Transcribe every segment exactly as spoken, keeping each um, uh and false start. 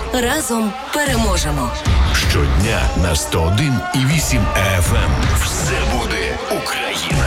Разом переможемо. Щодня на сто один і вісім еф ем. Все буде Україна.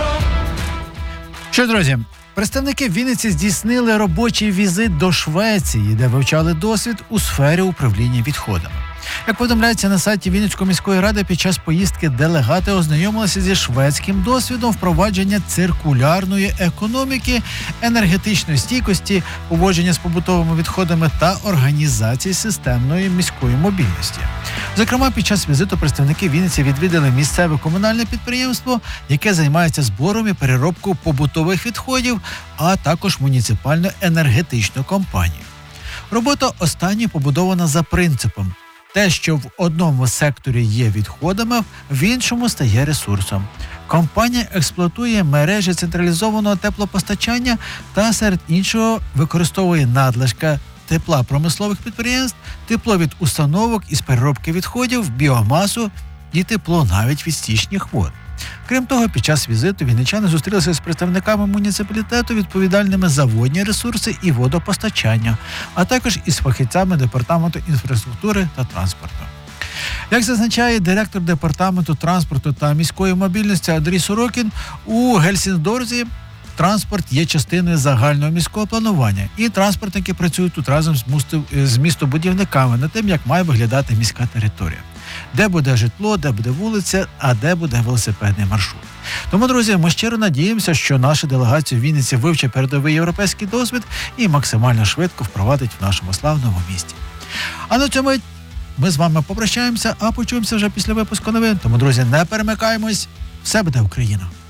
Що, друзі, представники Вінниці здійснили робочий візит до Швеції, де вивчали досвід у сфері управління відходами. Як повідомляється на сайті Вінницької міської ради, під час поїздки делегати ознайомилися зі шведським досвідом впровадження циркулярної економіки, енергетичної стійкості, поводження з побутовими відходами та організації системної міської мобільності. Зокрема, під час візиту представники Вінниці відвідали місцеве комунальне підприємство, яке займається збором і переробкою побутових відходів, а також муніципальну енергетичну компанію. Робота останньої побудована за принципом: те, що в одному секторі є відходами, в іншому стає ресурсом. Компанія експлуатує мережі централізованого теплопостачання та, серед іншого, використовує надлишки тепла промислових підприємств, тепло від установок із переробки відходів, біомасу і тепло навіть від стічних вод. Крім того, під час візиту вінничани зустрілися з представниками муніципалітету, відповідальними за водні ресурси і водопостачання, а також із фахівцями департаменту інфраструктури та транспорту. Як зазначає директор департаменту транспорту та міської мобільності Андрій Сорокін, у Гельсінкдорфі транспорт є частиною загального міського планування, і транспортники працюють тут разом з містобудівниками над тим, як має виглядати міська територія. Де буде житло, де буде вулиця, а де буде велосипедний маршрут. Тому, друзі, ми щиро надіємося, що наша делегація в Вінниці вивчить передовий європейський досвід і максимально швидко впровадить в нашому славному місті. А на цьому ми з вами попрощаємося, а почуємося вже після випуску новин. Тому, друзі, не перемикаємось. Все буде Україна.